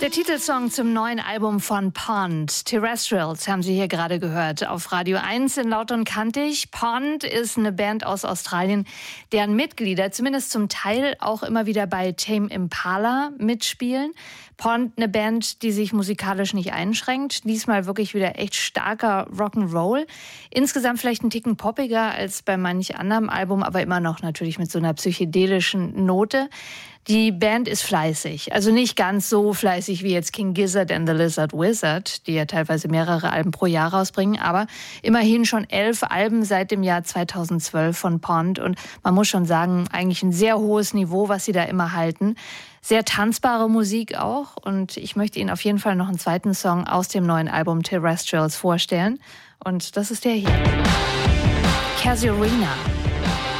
Der Titelsong zum neuen Album von Pond, Terrestrials, haben Sie hier gerade gehört. Auf Radio 1 in Laut und Kantig. Pond ist eine Band aus Australien, deren Mitglieder zumindest zum Teil auch immer wieder bei Tame Impala mitspielen. Pond, eine Band, die sich musikalisch nicht einschränkt. Diesmal wirklich wieder echt starker Rock'n'Roll. Insgesamt vielleicht ein Ticken poppiger als bei manch anderem Album, aber immer noch natürlich mit so einer psychedelischen Note. Die Band ist fleißig, also nicht ganz so fleißig wie jetzt King Gizzard and the Lizard Wizard, die ja teilweise mehrere Alben pro Jahr rausbringen, aber immerhin schon 11 Alben seit dem Jahr 2012 von Pond und man muss schon sagen, eigentlich ein sehr hohes Niveau, was sie da immer halten. Sehr tanzbare Musik auch und ich möchte Ihnen auf jeden Fall noch einen zweiten Song aus dem neuen Album Terrestrials vorstellen und das ist der hier. Casuarina.